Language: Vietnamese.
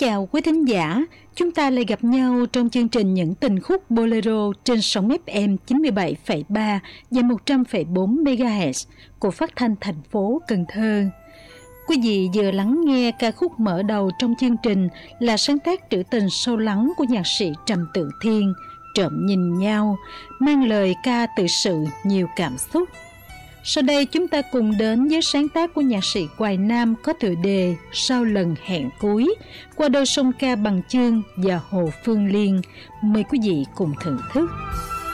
chào quý thính giả, chúng ta lại gặp nhau trong chương trình Những tình khúc Bolero trên sóng FM 97,3 và 100,4 MHz của Phát thanh thành phố Cần Thơ. Quý vị vừa lắng nghe ca khúc mở đầu trong chương trình là sáng tác trữ tình sâu lắng của nhạc sĩ Trầm Tự Thiên, Trộm nhìn nhau, mang lời ca tự sự nhiều cảm xúc. Sau đây chúng ta cùng đến với sáng tác của nhạc sĩ Hoài Nam có tựa đề Sau lần hẹn cuối qua đôi song ca Bằng Chương và Hồ Phương Liên. Mời quý vị cùng thưởng thức.